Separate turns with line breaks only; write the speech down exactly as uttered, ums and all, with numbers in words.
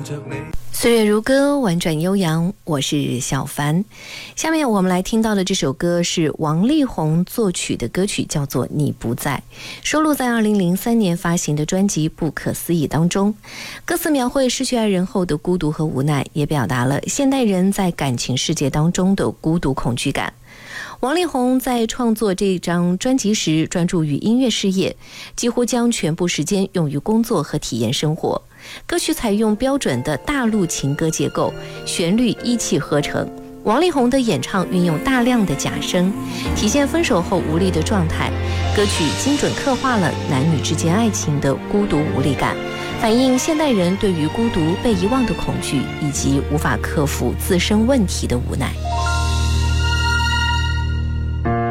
岁月如歌，婉转悠扬，我是小凡。下面我们来听到的这首歌是王力宏作曲的歌曲，叫做《你不在》，收录在二零零三年发行的专辑《不可思议》当中。歌词描绘失去爱人后的孤独和无奈，也表达了现代人在感情世界当中的孤独恐惧感。王力宏在创作这张专辑时专注于音乐事业，几乎将全部时间用于工作和体验生活。歌曲采用标准的大陆情歌结构，旋律一气呵成。王力宏的演唱运用大量的假声，体现分手后无力的状态。歌曲精准刻画了男女之间爱情的孤独无力感，反映现代人对于孤独被遗忘的恐惧，以及无法克服自身问题的无奈。